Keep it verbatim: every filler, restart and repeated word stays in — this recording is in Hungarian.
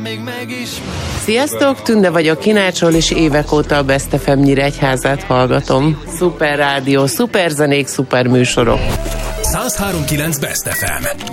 még megismer. Sziasztok, Tünde vagyok Kinácsról, és évek óta a Best ef em Nyíregyházát hallgatom. Szuper rádió, szuper zenék, szuper műsorok. száz három kilenc Best ef em.